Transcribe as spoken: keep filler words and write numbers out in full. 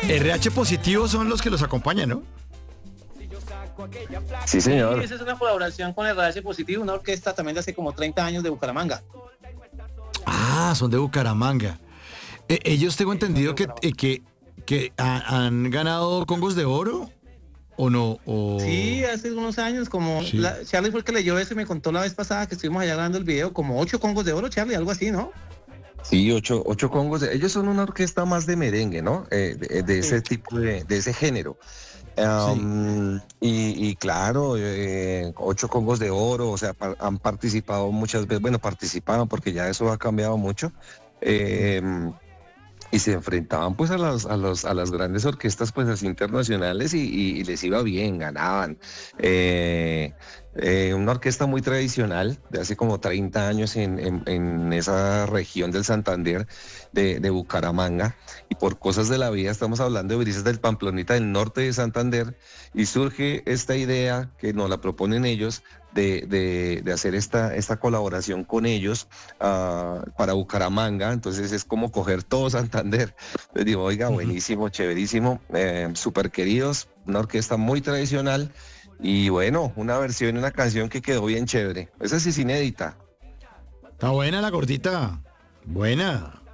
R H positivos son los que los acompañan, ¿no? Sí, señor. Sí, esa es una colaboración con el R H Positivo, una orquesta también de hace como treinta años de Bucaramanga. Ah, son de Bucaramanga. Eh, ellos tengo entendido que, eh, que, que ha- han ganado Congos de Oro, ¿o no? O... Sí, hace unos años, como Sí. la- Charlie fue el que leyó eso y me contó la vez pasada que estuvimos allá grabando el video, como ocho congos de oro, Charlie, algo así, ¿no? Sí, ocho, ocho congos. de- Ellos son una orquesta más de merengue, ¿no? Eh, de, de ese Sí. tipo de, de ese género. Sí. Um, y, y claro, eh, ocho congos de oro, o sea, pa- han participado muchas veces, bueno, participaban porque ya eso ha cambiado mucho. eh, y se enfrentaban pues a las, a los, a las grandes orquestas pues así internacionales y, y- y les iba bien, ganaban. Eh, eh, una orquesta muy tradicional de hace como treinta años en, en- en esa región del Santander de, de Bucaramanga, y por cosas de la vida estamos hablando de Brisas del Pamplonita del norte de Santander, y surge esta idea que nos la proponen ellos de, de- de hacer esta, esta colaboración con ellos ah, para Bucaramanga. Entonces es como coger todo Santander. Les digo, oiga, buenísimo, chéverísimo, eh, súper queridos, una orquesta muy tradicional y bueno, una versión, una canción que quedó bien chévere. Esa sí es inédita. Está buena la gordita. Buena.